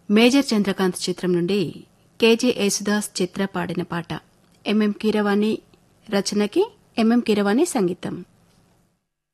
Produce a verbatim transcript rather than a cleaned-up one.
Major Chandrakant చిత్రం నుండి KJ Yesudas చిత్ర పాడిన పాట. ఎంఎం కీరవాణి రచనకి ఎంఎం కీరవాణి సంగీతం.